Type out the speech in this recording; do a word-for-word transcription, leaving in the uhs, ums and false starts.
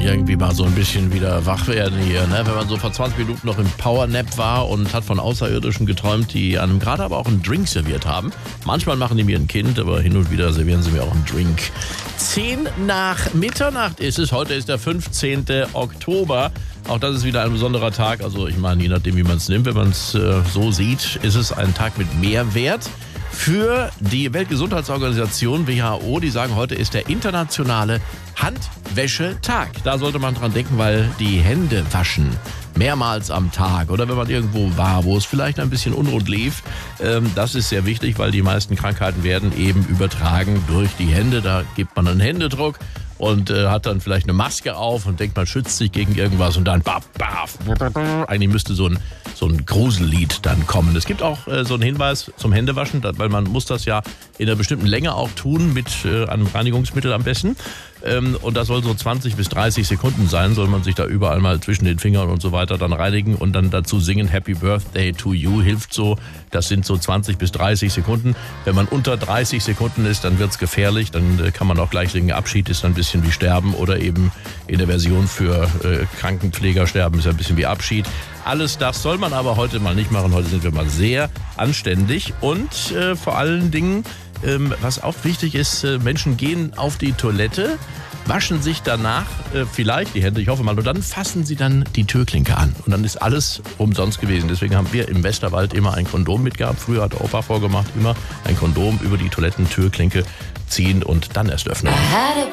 irgendwie mal so ein bisschen wieder wach werden hier, ne? Wenn man so vor zwanzig Minuten noch im Powernap war und hat von Außerirdischen geträumt, die einem gerade aber auch einen Drink serviert haben. Manchmal machen die mir ein Kind, aber hin und wieder servieren sie mir auch einen Drink. Zehn nach Mitternacht ist es. Heute ist der fünfzehnte Oktober. Auch das ist wieder ein besonderer Tag. Also ich meine, je nachdem, wie man es nimmt, wenn man es äh, so sieht, ist es ein Tag mit Mehrwert. Für die Weltgesundheitsorganisation W H O, die sagen, heute ist der internationale Handwäschetag. Da sollte man dran denken, weil die Hände waschen mehrmals am Tag oder wenn man irgendwo war, wo es vielleicht ein bisschen unrund lief. Ähm, das ist sehr wichtig, weil die meisten Krankheiten werden eben übertragen durch die Hände. Da gibt man einen Händedruck und äh, hat dann vielleicht eine Maske auf und denkt, man schützt sich gegen irgendwas und dann baf, baf, eigentlich müsste so ein, so ein Grusellied dann kommen. Es gibt auch äh, so einen Hinweis zum Händewaschen, weil man muss das ja in einer bestimmten Länge auch tun, mit äh, einem Reinigungsmittel am besten. Ähm, und das soll so zwanzig bis dreißig Sekunden sein, soll man sich da überall mal zwischen den Fingern und so weiter dann reinigen und dann dazu singen Happy Birthday to you, hilft so. Das sind so zwanzig bis dreißig Sekunden. Wenn man unter dreißig Sekunden ist, dann wird's gefährlich, dann äh, kann man auch gleich singen, Abschied ist dann ein bisschen wie Sterben oder eben in der Version für äh, Krankenpfleger sterben ist ja ein bisschen wie Abschied. Alles das soll man aber heute mal nicht machen. Heute sind wir mal sehr anständig und äh, vor allen Dingen, ähm, was auch wichtig ist, äh, Menschen gehen auf die Toilette, waschen sich danach äh, vielleicht die Hände, ich hoffe mal, und dann fassen sie dann die Türklinke an. Und dann ist alles umsonst gewesen. Deswegen haben wir im Westerwald immer ein Kondom mitgehabt. Früher hat Opa vorgemacht, immer ein Kondom über die Toilettentürklinke ziehen und dann erst öffnen.